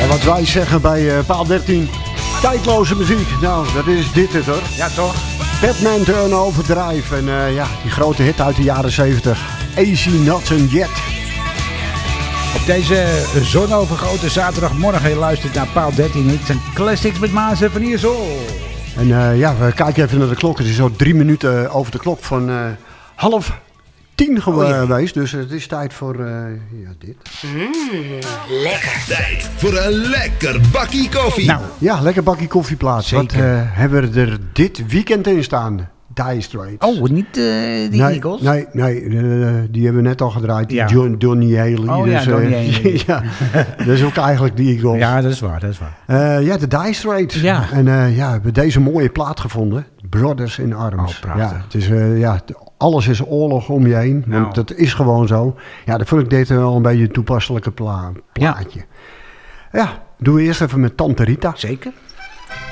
Wat wij zeggen bij paal 13, tijdloze muziek. Nou, dat is dit het hoor. Ja, toch? Batman Turn Overdrive. En die grote hit uit de jaren 70. Easy Not and Yet. Op deze zonovergoten zaterdagmorgen, je luistert naar paal 13 hits en classics met Maas en Van Iersel. En we kijken even naar de klok. Het is zo 3 minuten over de klok van 9:30 geweest. Dus het is tijd voor dit. Lekker. Tijd voor een lekker bakkie koffie. Nou, Ja, lekker bakje koffieplaats. Wat Zeker. hebben we er dit weekend in staan? Dire Straits. oh, niet die Eagles? Nee, die hebben we net al gedraaid. Die Ja. Donny Haley. Oh ja, Donny Haley. Ja, dat is ook eigenlijk die Eagles. Ja, dat is waar, dat is waar. De Dire Straits. Ja. En we hebben deze mooie plaat gevonden. Brothers in Arms. Oh, prachtig. Ja, het is, alles is oorlog om je heen. Nou. Want dat is gewoon zo. Ja, dan vond ik dit wel een beetje een toepasselijke plaatje. Ja, doen we eerst even met Tante Rita. Zeker.